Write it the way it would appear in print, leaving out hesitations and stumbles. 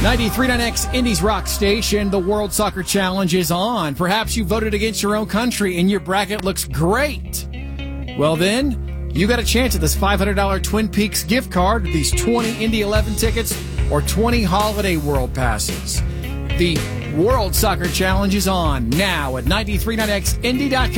93.9X Indies Rock Station. The World Soccer Challenge is on. Perhaps you voted against your own country and your bracket looks great. Well then, you got a chance at this $500 Twin Peaks gift card, these 20 Indy 11 tickets, or 20 Holiday World passes. The World Soccer Challenge is on now at 939xindy.com.